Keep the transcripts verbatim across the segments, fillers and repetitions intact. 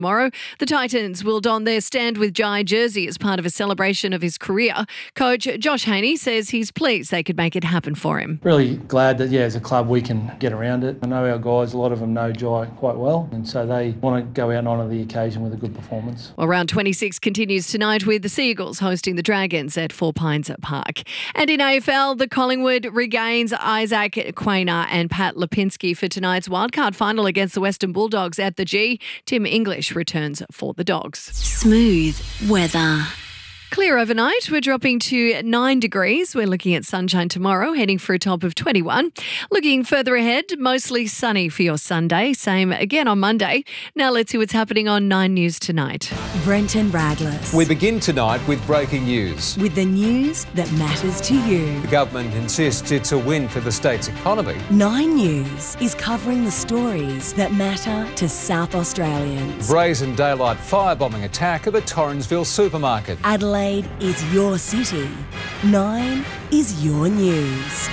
Tomorrow, the Titans will don their Stand With Jai jersey as part of a celebration of his career. Coach Josh Haney says he's pleased they could make it happen for him. Really glad that, yeah, as a club we can get around it. I know our guys, a lot of them know Jai quite well, and so they want to go out and honour the occasion with a good performance. Well, round twenty-six continues tonight with the Seagulls hosting the Dragons at Four Pines Park. And in A F L, the Collingwood regains Isaac Quainer and Pat Lipinski for tonight's wildcard final against the Western Bulldogs at the G. Tim English returns for the Dogs. Smooth weather. Clear overnight. We're dropping to nine degrees. We're looking at sunshine tomorrow, heading for a top of twenty-one. Looking further ahead, mostly sunny for your Sunday. Same again on Monday. Now let's see what's happening on Nine News tonight. Brenton Radless. We begin tonight with breaking news. With the news that matters to you. The government insists it's a win for the state's economy. Nine News is covering the stories that matter to South Australians. Brazen daylight firebombing attack at the Torrensville supermarket. Adelaide is your city. Nine is your news.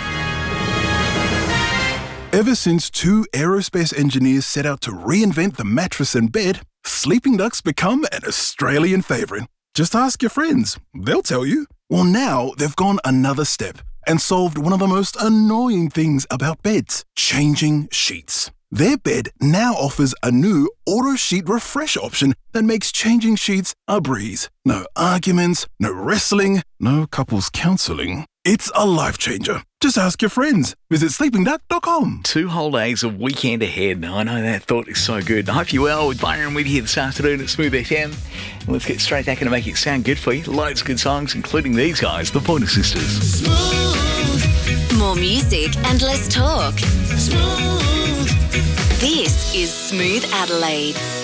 Ever since two aerospace engineers set out to reinvent the mattress and bed, Sleeping Duck's become an Australian favourite. Just ask your friends, they'll tell you. Well, now they've gone another step and solved one of the most annoying things about beds, changing sheets. Their bed now offers a new auto sheet refresh option that makes changing sheets a breeze. No arguments, no wrestling, no couples counselling. It's a life changer. Just ask your friends. Visit sleeping duck dot com. Two whole days of weekend ahead. I know that thought is so good. I hope you're well. With Byron with you this afternoon at Smooth F M. And let's get straight back and make it sound good for you. Loads of good songs, including these guys, the Pointer Sisters. Smooth. More music and less talk. Smooth. This is Smooth Adelaide.